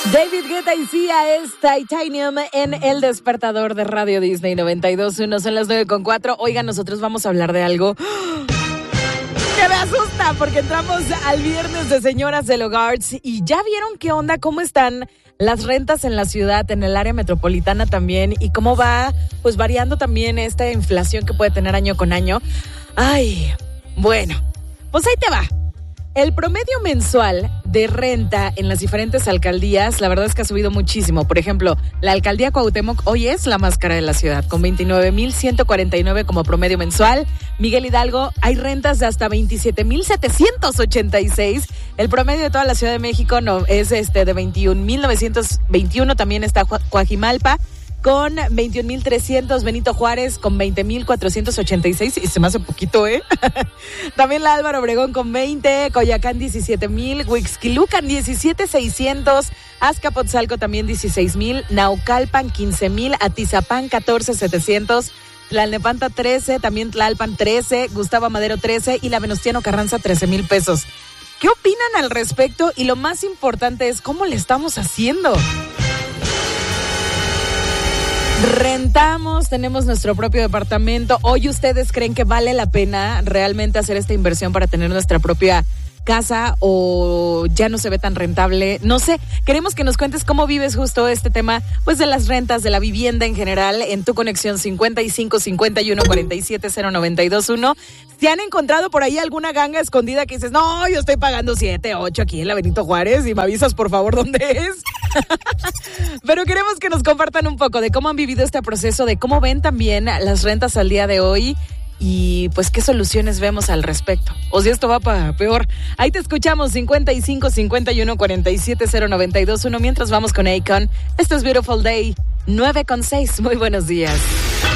David Guetta y Sia es Titanium en El Despertador de Radio Disney 92.1. Son las 9:04. Oigan, nosotros vamos a hablar de algo que me asusta porque entramos al viernes de Señoras del Hogar y ya vieron qué onda, cómo están las rentas en la ciudad, en el área metropolitana también, y cómo va pues variando también esta inflación que puede tener año con año. Ay, bueno, pues ahí te va. El promedio mensual de renta en las diferentes alcaldías, la verdad es que ha subido muchísimo. Por ejemplo, la alcaldía Cuauhtémoc hoy es la más cara de la ciudad, con 29,149 como promedio mensual. Miguel Hidalgo, hay rentas de hasta 27,786. El promedio de toda la Ciudad de México no es de 21,921. También está Coajimalpa con 21,300, Benito Juárez con 20,486, y se me hace poquito, ¿eh? También la Álvaro Obregón con 20, Coyoacán 17,000, Huixquilucan 17,600, Azcapotzalco también 16,000, Naucalpan 15,000, Atizapán 14,700, Tlalnepantla 13, también Tlalpan 13, Gustavo Amadero 13 y la Venustiano Carranza 13,000 pesos. ¿Qué opinan al respecto? Y lo más importante es cómo le estamos haciendo. Rentamos, tenemos nuestro propio departamento. Hoy, ¿ustedes creen que vale la pena realmente hacer esta inversión para tener nuestra propia casa o ya no se ve tan rentable? No sé, queremos que nos cuentes cómo vives justo este tema, pues de las rentas, de la vivienda en general, en tu conexión 55 51 47 0921. ¿Se han encontrado por ahí alguna ganga escondida que dices, no, yo estoy pagando 7, 8 aquí en la Benito Juárez y me avisas por favor dónde es? Pero queremos que nos compartan un poco de cómo han vivido este proceso, de cómo ven también las rentas al día de hoy y pues qué soluciones vemos al respecto. O si esto va para peor. Ahí te escuchamos, 55 51 47 0921, mientras vamos con Akon. Esto es Beautiful Day, 9:06. Muy buenos días.